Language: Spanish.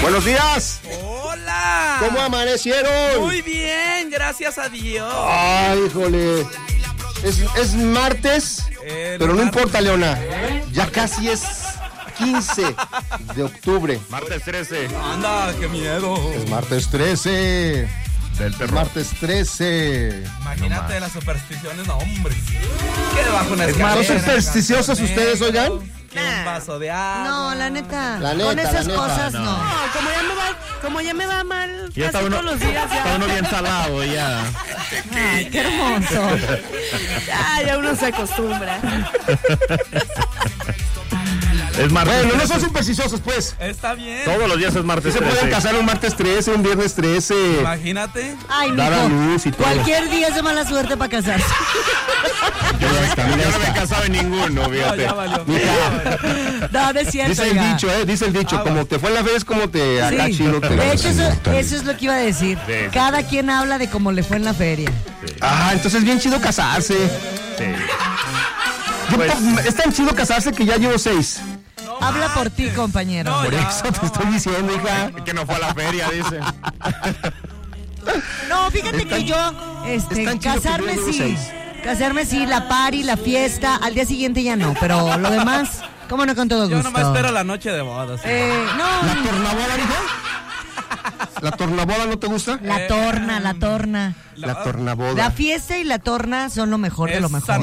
Buenos días. Hola. ¿Cómo amanecieron? Muy bien, gracias a Dios. Ay, híjole. Es martes, pero no importa, Leona. Ya casi es 15 de octubre. Martes 13. Anda, qué miedo. Es martes 13. Del Es martes 13. Imagínate las supersticiones, no, hombre. Qué bajo una ¿Son escalera, supersticiosos ustedes, oigan? Que un vaso de agua. No, la neta. La neta, con esas la neta, cosas no. No, como ya me va mal Ya está casi uno, todos los días. está uno bien salado ya. Ay, qué hermoso. Ya uno se acostumbra. Es martes Bueno, no 13. son supersticiosos, pues. Está bien. Todos los días es martes Se pueden 13. casar un martes 13, un viernes 13. Imagínate. Ay, Dar a mijo. luz y todo. Cualquier día es de mala suerte para casarse. Ya está, Yo ya no me he está. casado en ninguno, No, fíjate. ya valió. No, no es cierto. Dice el oiga. dicho, dice el dicho. Como te fue en la feria es como te acá Sí. chino te De hecho, eso es lo que iba a decir. Sí, sí. Cada quien habla de cómo le fue en la feria. Ah, entonces es bien chido casarse. Sí. Yo, es tan chido casarse que ya llevo 6. Habla por ti, compañero. No, Por ya, eso te estoy diciendo, hija. Que no fue a la feria, dice. No, fíjate que yo, es tan chido que casarme yo llevo sí. 6. Casarme sí, la party, la fiesta. Al día siguiente ya no, pero lo demás, cómo no, con todo Yo gusto. nomás espero la noche de bodas. No, ¿La tornaboda, hija? ¿La tornaboda no te gusta? la torna. La tornaboda. La fiesta y la torna son lo mejor de lo mejor.